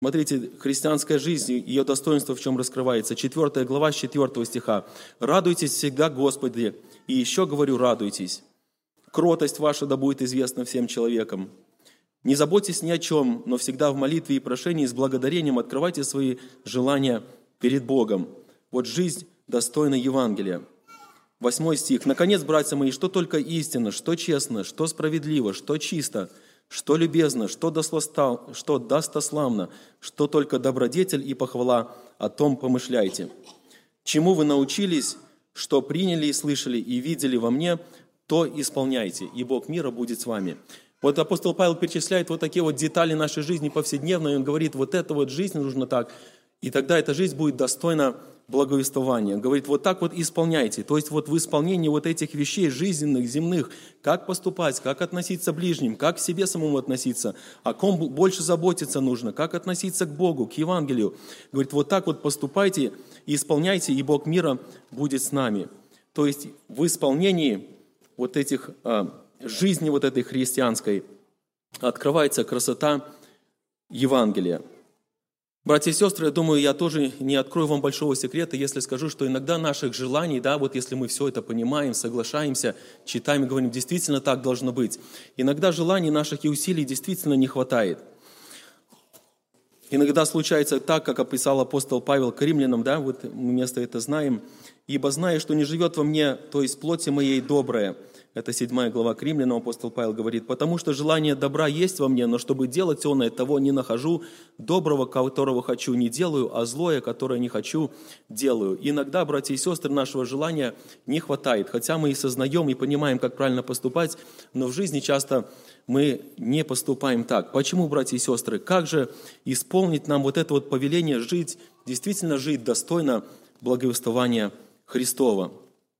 Смотрите, христианская жизнь, ее достоинство в чем раскрывается. 4 глава, с 4 стиха. «Радуйтесь всегда, Господи, и еще говорю, радуйтесь. Кротость ваша да будет известна всем человекам. Не заботьтесь ни о чем, но всегда в молитве и прошении с благодарением открывайте свои желания перед Богом». Вот жизнь достойна Евангелия. 8 стих. «Наконец, братья мои, что только истинно, что честно, что справедливо, что чисто, что любезно, что достославно, что только добродетель и похвала, о том помышляйте. Чему вы научились, что приняли и слышали, и видели во мне, то исполняйте, и Бог мира будет с вами». Вот апостол Павел перечисляет вот такие вот детали нашей жизни повседневной, и он говорит, вот эта вот жизнь нужно так, и тогда эта жизнь будет достойна благовествования. Он говорит, вот так вот исполняйте. То есть вот в исполнении вот этих вещей жизненных, земных, как поступать, как относиться к ближним, как к себе самому относиться, о ком больше заботиться нужно, как относиться к Богу, к Евангелию. Говорит, вот так вот поступайте и исполняйте, и Бог мира будет с нами. То есть в исполнении вот этих жизни вот этой христианской открывается красота Евангелия. Братья и сестры, я думаю, я тоже не открою вам большого секрета, если скажу, что иногда наших желаний, да, вот если мы все это понимаем, соглашаемся, читаем и говорим, действительно так должно быть. Иногда желаний наших и усилий действительно не хватает. Иногда случается так, как описал апостол Павел к римлянам, да, вот мы место это знаем. «Ибо знаю, что не живет во мне, то есть плоти моей доброе». Это 7 глава к римлянам, апостол Павел говорит, «Потому что желание добра есть во мне, но чтобы делать оное, того не нахожу, доброго, которого хочу, не делаю, а злое, которое не хочу, делаю». Иногда, братья и сестры, нашего желания не хватает, хотя мы и сознаем, и понимаем, как правильно поступать, но в жизни часто мы не поступаем так. Почему, братья и сестры? Как же исполнить нам вот это вот повеление жить, действительно жить достойно благовествования Христова?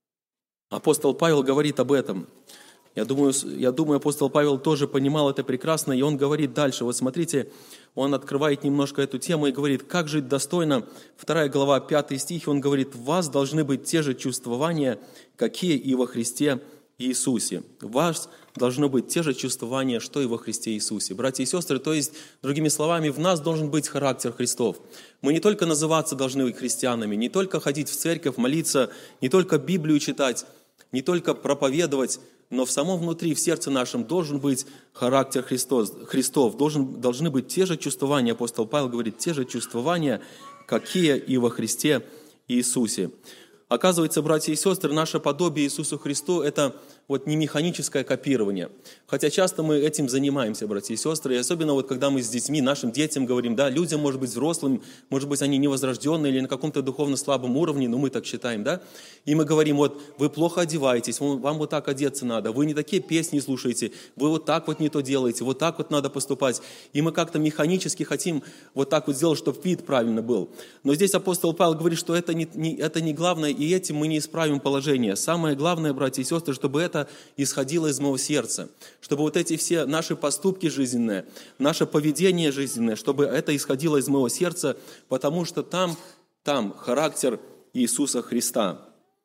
Апостол Павел говорит об этом. Я думаю, апостол Павел тоже понимал это прекрасно, и он говорит дальше. Вот смотрите, он открывает немножко эту тему и говорит, как жить достойно. 2 глава, 5 стих, он говорит, «В вас должны быть те же чувствования, какие и во Христе Иисусе». В вас должно быть те же чувствования, что и во Христе Иисусе. Братья и сестры, то есть, другими словами, в нас должен быть характер Христов. Мы не только называться должны быть христианами, не только ходить в церковь, молиться, не только Библию читать, не только проповедовать, но в самом внутри, в сердце нашем должен быть характер Христов, должны быть те же чувствования, апостол Павел говорит, те же чувствования, какие и во Христе Иисусе. Оказывается, братья и сестры, наше подобие Иисусу Христу – это вот не механическое копирование. Хотя часто мы этим занимаемся, братья и сестры, и особенно вот когда мы с детьми, нашим детям говорим, да, людям, может быть, взрослым, может быть, они невозрожденные или на каком-то духовно слабом уровне, но мы так считаем, да, и мы говорим, вот, вы плохо одеваетесь, вам вот так одеться надо, вы не такие песни слушаете, вы вот так вот не то делаете, вот так вот надо поступать, и мы как-то механически хотим вот так вот сделать, чтобы вид правильно был. Но здесь апостол Павел говорит, что это не главное, и этим мы не исправим положение. Самое главное, братья и сестры, чтобы это исходило из моего сердца, чтобы вот эти все наши поступки жизненные, наше поведение жизненное, чтобы это исходило из моего сердца, потому что там характер Иисуса Христа.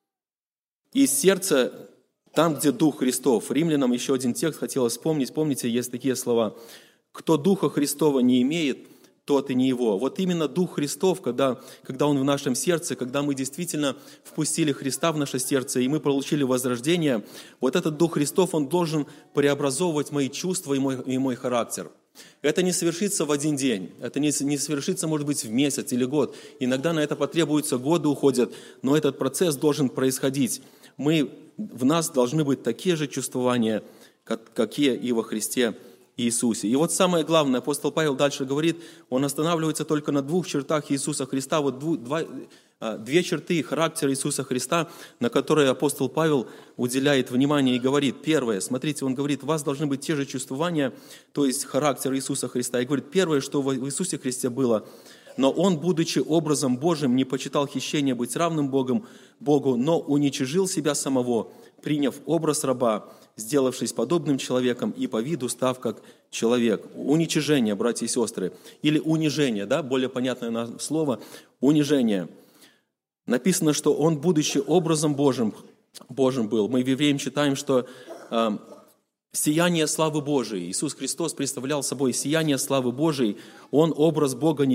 Из сердца, там, где Дух Христов. Римлянам еще один текст хотелось вспомнить. Помните, есть такие слова. «Кто Духа Христова не имеет, тот и не его». Вот именно Дух Христов, когда Он в нашем сердце, когда мы действительно впустили Христа в наше сердце, и мы получили возрождение, вот этот Дух Христов, Он должен преобразовывать мои чувства и мой характер. Это не совершится в один день, это не совершится, может быть, в месяц или год. Иногда на это потребуются годы, уходят, но этот процесс должен происходить. В нас должны быть такие же чувствования, какие и во Христе Иисусе. И вот самое главное, апостол Павел дальше говорит, он останавливается только на 2 чертах Иисуса Христа, вот две черты характера Иисуса Христа, на которые апостол Павел уделяет внимание и говорит. Первое, смотрите, он говорит, у вас должны быть те же чувствования, то есть характер Иисуса Христа. И говорит, первое, что в Иисусе Христе было, но Он, будучи образом Божьим, не почитал хищения быть равным Богу, но уничижил себя самого, приняв образ раба, сделавшись подобным человеком и по виду став как человек. Уничижение, братья и сестры, или унижение, да, более понятное нам слово, унижение. Написано, что Он, будучи образом Божьим был. Мы в Евреям читаем, что сияние славы Божией. Иисус Христос представлял собой сияние славы Божией. Он образ Бога